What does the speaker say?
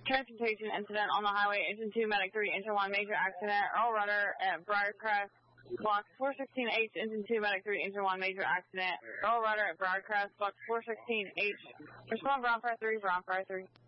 Transportation incident on the highway, engine 2, medic 3, engine 1, major accident, Earl Rudder at Briarcrest, block 416H, engine 2, medic 3, engine 1, major accident, Earl Rudder at Briarcrest, block 416H, respond ground fire 3, ground fire 3.